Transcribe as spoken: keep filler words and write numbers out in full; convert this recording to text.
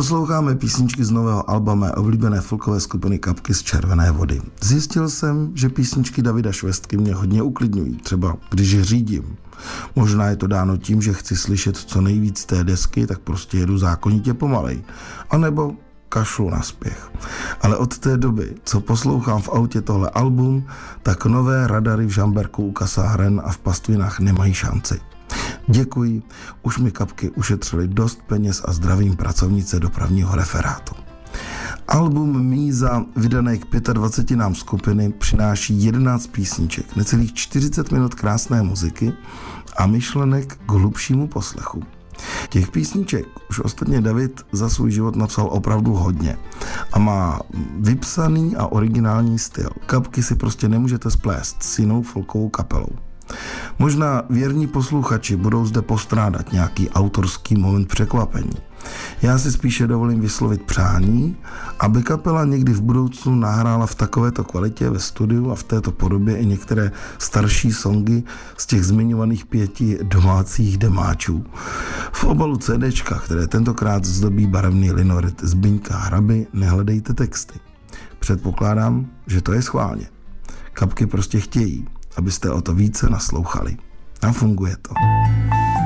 Posloucháme písničky z nového alba mé oblíbené folkové skupiny Kapky z Červené Vody. Zjistil jsem, že písničky Davida Švestky mě hodně uklidňují, třeba když řídím. Možná je to dáno tím, že chci slyšet co nejvíc té desky, tak prostě jedu zákonitě pomalej. A nebo kašlu na spěch. Ale od té doby, co poslouchám v autě tohle album, tak nové radary v Žamberku u kasáren a v pastvinách nemají šanci. Děkuji, už mi Kapky ušetřili dost peněz a zdravím pracovnice dopravního referátu. Album Míza, vydané k dvaceti pěti nám skupiny, přináší jedenáct písniček, necelých čtyřicet minut krásné muziky a myšlenek k hlubšímu poslechu. Těch písniček už ostatně David za svůj život napsal opravdu hodně a má vypsaný a originální styl. Kapky si prostě nemůžete splést s jinou folkovou kapelou. Možná věrní posluchači budou zde postrádat nějaký autorský moment překvapení. Já si spíše dovolím vyslovit přání, aby kapela někdy v budoucnu nahrála v takovéto kvalitě ve studiu a v této podobě i některé starší songy z těch zmiňovaných pěti domácích demáčů. V obalu CDčka, které tentokrát zdobí barevný linorit Zbyňka Hraby, nehledejte texty. Předpokládám, že to je schválně. Kapky prostě chtějí, abyste o to více naslouchali. A funguje to.